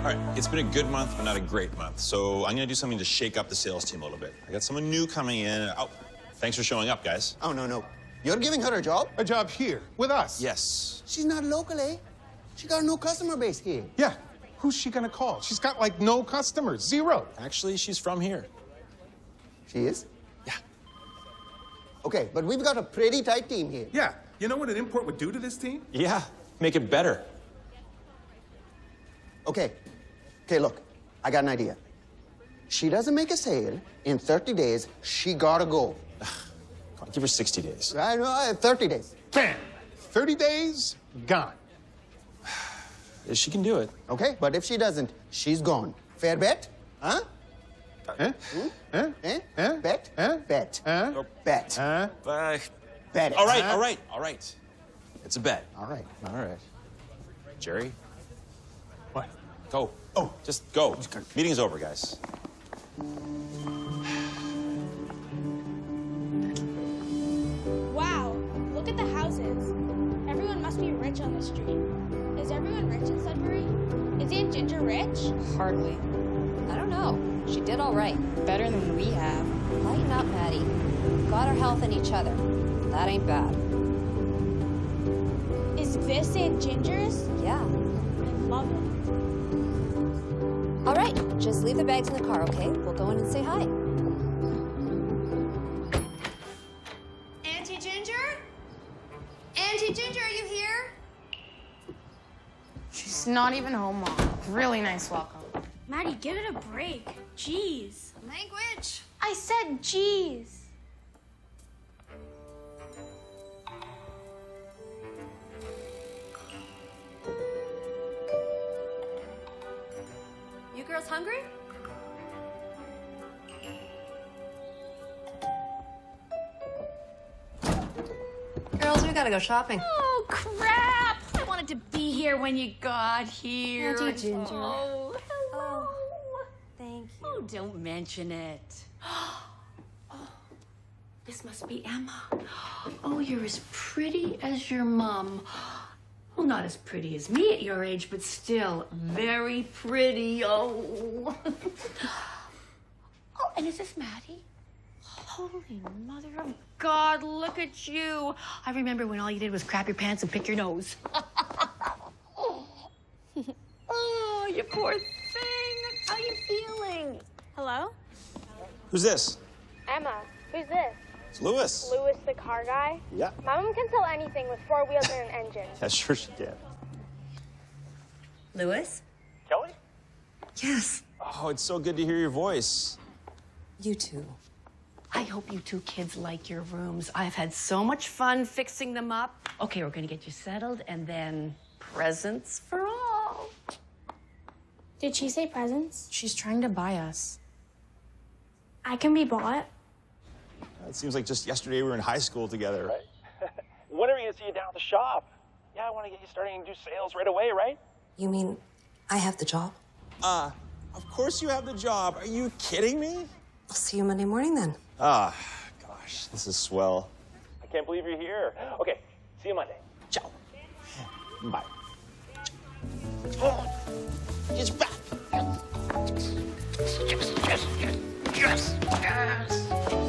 All right, it's been a good month, but not a great month. So I'm gonna do something to shake up the sales team a little bit. I got someone new coming in. Oh, thanks for showing up, guys. Oh, no. You're giving her a job? A job here, with us. Yes. She's not local, eh? She got no customer base here. Yeah. Who's she gonna call? She's got, like, no customers. Zero. Actually, she's from here. She is? Yeah. Okay, but we've got a pretty tight team here. Yeah. You know what an import would do to this team? Yeah, make it better. Okay, look, I got an idea. She doesn't make a sale in 30 days, she gotta go. Come on, give her 60 days. I know, 30 days. Bam! 30 days, gone. She can do it. Okay, but if she doesn't, she's gone. Fair bet? Huh? Eh? Eh? Eh? Eh? Bet? Eh? Bet. Huh? Bet. Huh? Bet it. All right. It's a bet. All right. Jerry, What? go. Oh. Just go. Meeting's over, guys. Wow, look at the houses. Everyone must be rich on the street. Is everyone rich in Sudbury? Is Aunt Ginger rich? Hardly. I don't know. She did all right. Better than we have. Lighten up, Maddie. Got our health in each other. That ain't bad. Is this Aunt Ginger's? Yeah. I love it. All right, just leave the bags in the car, okay? We'll go in and say hi. Auntie Ginger? Auntie Ginger, are you here? She's not even home, Mom. Really nice welcome. Maddie, give it a break. Jeez. Language. I said jeez. You girls hungry? Girls, we gotta go shopping. Oh, crap! I wanted to be here when you got here. Auntie Ginger. Oh, hello. Thank you. Oh, don't mention it. Oh, this must be Emma. Oh, you're as pretty as your mom. Well, not as pretty as me at your age, but still very pretty. Oh. Oh, and is this Maddie? Holy mother of God, look at you. I remember when all you did was crap your pants and pick your nose. Oh, you poor thing. How you feeling? Hello? Who's this? Emma, who's this? It's Louis. Louis the car guy? Yeah. My mom can sell anything with 4 wheels and an engine. Yeah, sure she can. Louis? Kelly? Yes. Oh, it's so good to hear your voice. You too. I hope you two kids like your rooms. I've had so much fun fixing them up. Okay, we're gonna get you settled and then presents for all. Did she say presents? She's trying to buy us. I can be bought. It seems like just yesterday we were in high school together. Right? When are we gonna see you down at the shop? Yeah, I want to get you starting to do sales right away, right? You mean I have the job? Of course you have the job. Are you kidding me? I'll see you Monday morning then. Ah, gosh, this is swell. I can't believe you're here. Okay, see you Monday. Ciao. Bye. Oh, he's back. Yes.